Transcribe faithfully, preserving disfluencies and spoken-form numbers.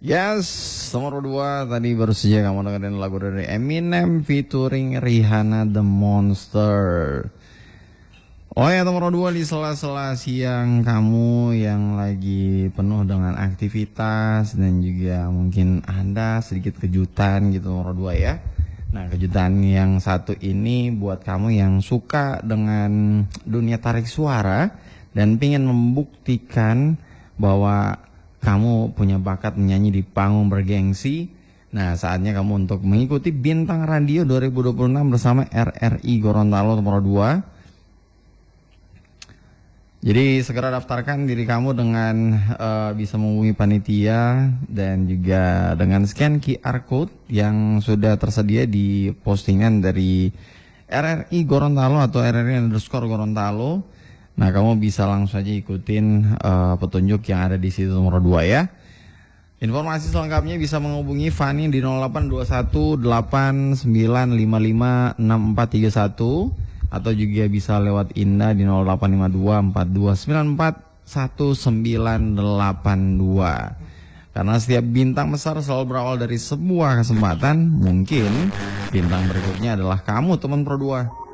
Yes, nomor dua tadi baru saja kamu dengerin lagu dari Eminem featuring Rihanna The Monster. Oh ya, nomor dua di sela-sela siang kamu yang lagi penuh dengan aktivitas dan juga mungkin ada sedikit kejutan gitu, nomor dua ya. Nah, kejutan yang satu ini buat kamu yang suka dengan dunia tarik suara dan ingin membuktikan bahwa kamu punya bakat menyanyi di panggung bergengsi. Nah, saatnya kamu untuk mengikuti Bintang Radio dua ribu dua puluh enam bersama R R I Gorontalo nomor dua. Jadi segera daftarkan diri kamu dengan uh, bisa menghubungi panitia dan juga dengan scan Q R code yang sudah tersedia di postingan dari R R I Gorontalo atau R R I underscore Gorontalo. Nah, kamu bisa langsung aja ikutin uh, petunjuk yang ada di situ nomor dua ya. Informasi selengkapnya bisa menghubungi Fani di nol delapan dua satu delapan sembilan lima lima enam empat tiga satu atau juga bisa lewat Indah di nol delapan lima dua empat dua sembilan empat satu sembilan delapan dua. Karena setiap bintang besar selalu berawal dari sebuah kesempatan, mungkin bintang berikutnya adalah kamu teman Pro dua.